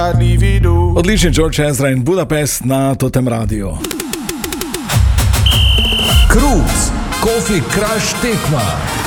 Odličen George Ezra in Budapest na Totem radiju. Krups, Coffee Crush tekma.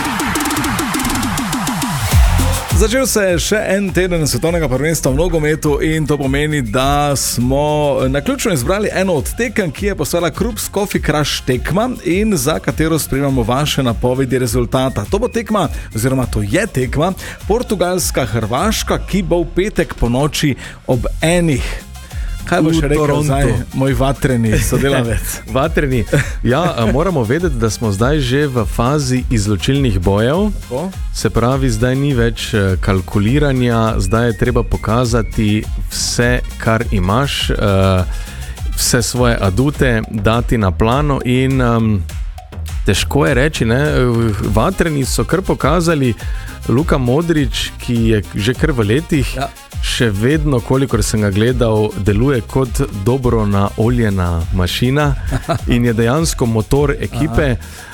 Začel se je še en teden svetovnega prvenstva v nogometu in to pomeni, da smo naključno izbrali eno od tekem, ki je postala Krups Coffee Crush tekma in za katero spremljamo vaše napovedi rezultata. To bo tekma, oziroma to je tekma Portugalska-Hrvaška, ki bo v petek po noči ob 1. Kaj boš rekel zdaj, moj vatreni sodelavec? Vatreni. Ja, moramo vedeti, da smo zdaj že v fazi izločilnih bojev. Se pravi, zdaj ni več kalkuliranja, zdaj je treba pokazati vse, kar imaš, vse svoje adute dati na plano in težko je reči, ne? Vatreni so kar pokazali. Luka Modrić, ki je že kar v letih, ja. Še vedno, kolikor sem ga gledal, deluje kot dobro naoljena mašina in je dejansko motor ekipe.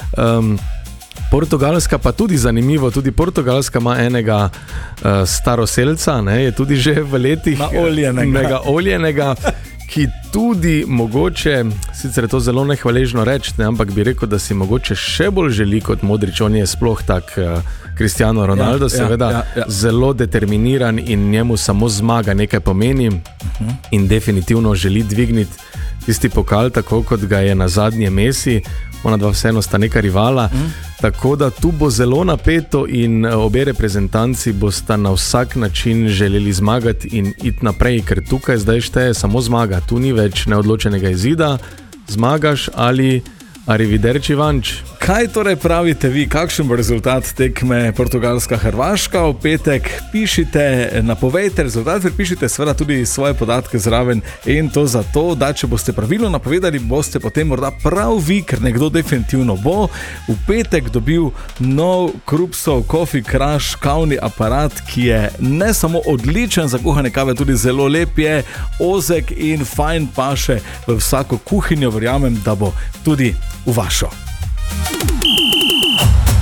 Portugalska pa tudi zanimivo, tudi Portugalska ima enega staroselca, ne, je tudi že v letih naoljenega, ki tudi mogoče, sicer je to zelo nehvaležno reči, ne, ampak bi rekel, da si mogoče še bolj želi kot Modrić, on je sploh tak Cristiano Ronaldo, seveda zelo determiniran in njemu samo zmaga nekaj pomeni in definitivno želi dvigniti tisti pokal, tako kot ga je na zadnje Messi, ona dva vseeno sta neka rivala, tako da tu bo zelo napeto in obe reprezentanci bosta na vsak način želeli zmagati in iti naprej, ker tukaj zdaj šteje samo zmaga, tu ni več neodločenega izida, zmagaš ali arrivederci vanč. Kaj torej pravite vi, kakšen bo rezultat tekme Portugalska-Hrvaška v petek? Pišite, napovejte rezultat, pišite seveda tudi svoje podatke zraven in to zato, da če boste pravilno napovedali, boste potem morda prav vi, ker nekdo definitivno bo v petek dobil nov Krupsov Coffee Crush kavni aparat, ki je ne samo odličen za kuhanje kave, tudi zelo lep je, ozek in fajn paše v vsako kuhinjo, verjamem, da bo tudi v vašo.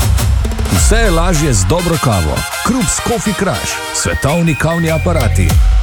Vse je lažje z dobro kavo. Krups Coffee Crush, svetovni kavni aparati.